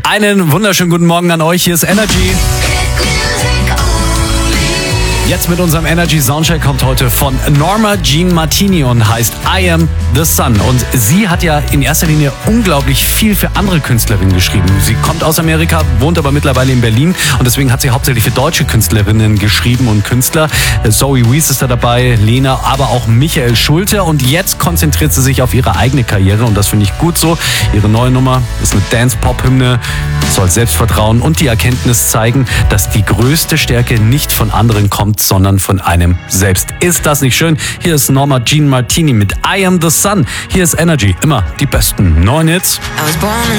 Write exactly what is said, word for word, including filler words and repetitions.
Einen wunderschönen guten Morgen an euch. Hier ist Energy. Jetzt mit unserem Energy Soundcheck kommt heute von Norma Jean Martini und heißt I Am The Sun. Und sie hat ja in erster Linie unglaublich viel für andere Künstlerinnen geschrieben. Sie kommt aus Amerika, wohnt aber mittlerweile in Berlin und deswegen hat sie hauptsächlich für deutsche Künstlerinnen geschrieben und Künstler. Zoe Wees ist da dabei, Lena, aber auch Michael Schulte. Und jetzt konzentriert sie sich auf ihre eigene Karriere und das finde ich gut so. Ihre neue Nummer ist eine Dance-Pop-Hymne, soll Selbstvertrauen und die Erkenntnis zeigen, dass die größte Stärke nicht von anderen kommt, sondern von einem selbst. Ist das nicht schön? Hier ist Norma Jean Martini mit I Am The Sun. Hier ist Energy. Immer die besten neuen Hits. I was born